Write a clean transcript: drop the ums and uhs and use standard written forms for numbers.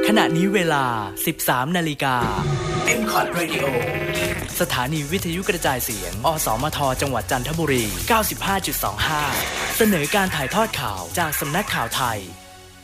ขณะนี้เวลา 13 นาฬิกา M-Cot Radio สถานีวิทยุกระจายเสียง อสมท จังหวัดจันทบุรี 95.25 เสนอการถ่ายทอดข่าวจากสำนักข่าวไทย